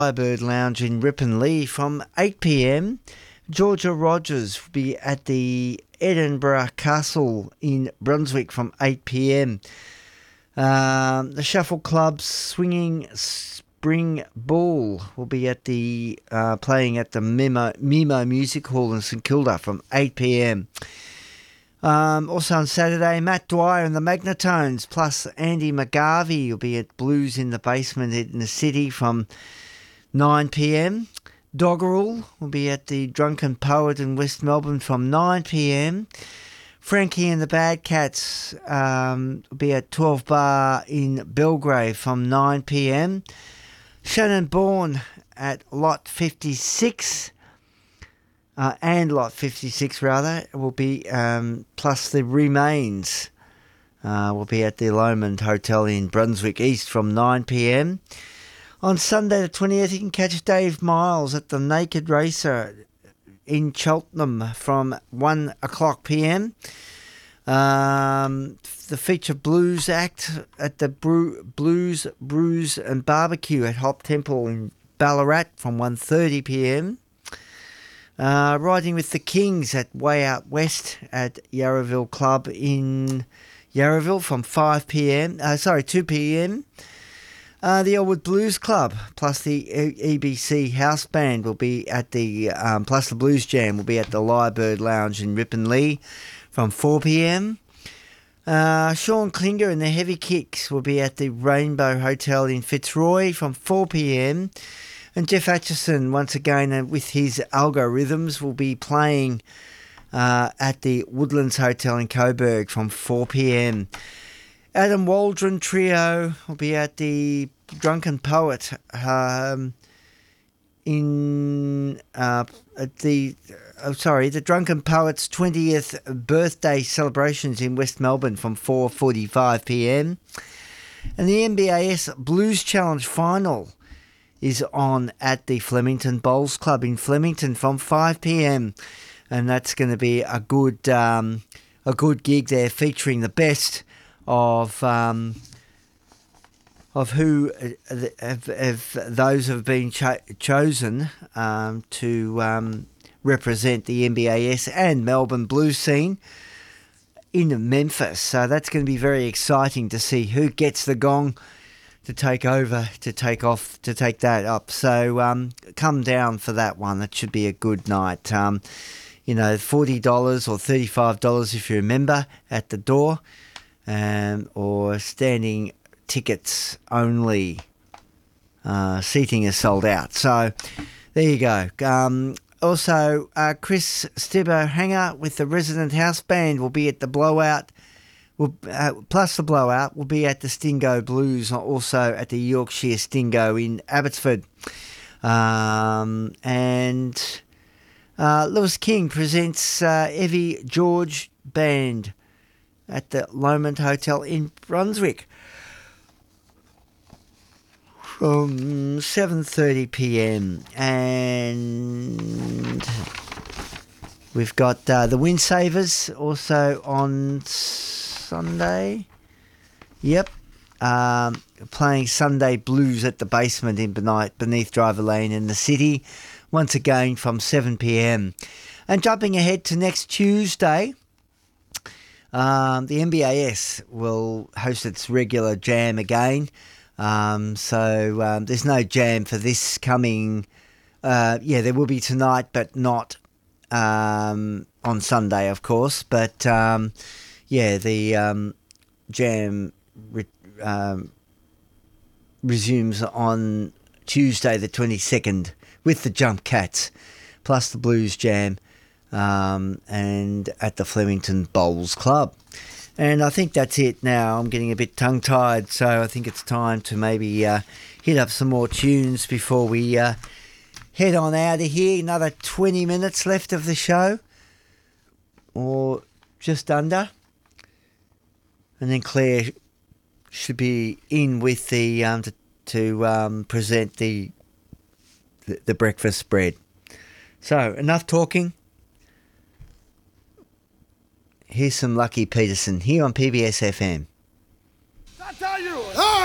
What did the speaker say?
Firebird Lounge in Ripponlea from 8 p.m. Georgia Rogers will be at the Edinburgh Castle in Brunswick from 8 p.m. The Shuffle Club's Swinging Spring Ball will be at the playing at the Mimo Music Hall in St Kilda from 8 p.m. Also on Saturday, Matt Dwyer and the Magnetones plus Andy McGarvey will be at Blues in the Basement in the City from 9 p.m. Doggerel will be at the Drunken Poet in West Melbourne from 9 p.m. Frankie and the Bad Cats will be at 12 Bar in Belgrave from 9 p.m. Shannon Bourne at Lot 56 and Lot 56 rather will be plus the Remains will be at the Lomond Hotel in Brunswick East from 9 p.m. On Sunday the 20th, you can catch Dave Miles at the Naked Racer in Cheltenham from 1 o'clock p.m. The feature blues act at the Blues, Brews and Barbecue at Hop Temple in Ballarat from 1:30 p.m. Riding with the Kings at Way Out West at Yarraville Club in Yarraville from 2 p.m. The Elwood Blues Club plus the EBC House Band will be at the plus the Blues Jam will be at the Lyrebird Lounge in Ripponlea from 4 p.m. Sean Klinger and the Heavy Kicks will be at the Rainbow Hotel in Fitzroy from 4 p.m. And Jeff Atchison once again with his Algorithms will be playing at the Woodlands Hotel in Coburg from 4 p.m. Adam Waldron Trio will be at the Drunken Poet the Drunken Poet's 20th birthday celebrations in West Melbourne from 4:45 p.m. And the NBAS Blues Challenge final is on at the Flemington Bowls Club in Flemington from 5 p.m. And that's going to be a good gig there, featuring the best of who those have been chosen to represent the NBAS and Melbourne blues scene in Memphis. So that's going to be very exciting to see who gets the gong to take over, to take that up. So come down for that one. That should be a good night. $40 or $35 if you're a member at the door. Or standing tickets only. Seating is sold out. So there you go. Also, Chris Stibber-Hanger with the Resident House Band will be at the Blowout. Plus the Blowout will be at the Stingo Blues, also at the Yorkshire Stingo in Abbotsford. And Lewis King presents Evie George Band at the Lomond Hotel in Brunswick from 7:30 p.m. And we've got the Windsavers also on Sunday. Yep. Playing Sunday Blues at the Basement in Beneath Driver Lane in the City, once again from 7 p.m. And jumping ahead to next Tuesday, the NBAS will host its regular jam again. So there's no jam for this coming... there will be tonight, but not on Sunday, of course. But, the jam resumes on Tuesday the 22nd with the Jump Cats, plus the Blues Jam, and at the Flemington Bowls Club. And I think that's it now. I'm getting a bit tongue-tied, so I think it's time to maybe hit up some more tunes before we head on out of here. Another 20 minutes left of the show, or just under. And then Claire should be in with the to present the breakfast spread. So, enough talking. Here's some Lucky Peterson here on PBS FM. I tell you.